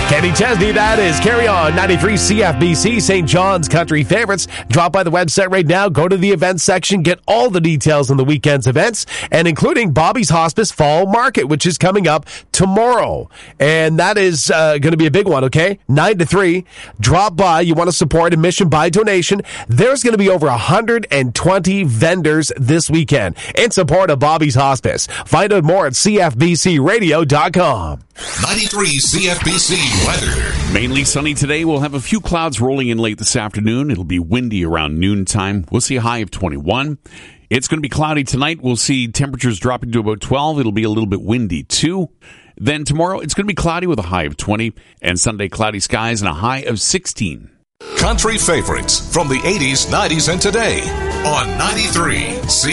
Kenny Chesney, that is Carry On 93 CFBC, St. John's Country Favorites. Drop by the website right now, go to the events section, get all the details on the weekend's events, and including Bobby's Hospice Fall Market, which is coming up tomorrow. And that is going to be a big one, okay? 9 to 3. Drop by. You want to support admission by donation. There's going to be over 120 vendors this weekend in support of Bobby's Hospice. Find out more at cfbcradio.com. 93 CFBC weather. Mainly sunny today. We'll have a few clouds rolling in late this afternoon. It'll be windy around noontime. We'll see a high of 21. It's going to be cloudy tonight. We'll see temperatures dropping to about 12. It'll be a little bit windy too. Then tomorrow, it's going to be cloudy with a high of 20. And Sunday, cloudy skies and a high of 16. Country favorites from the 80s, 90s, and today on 93 CFBC.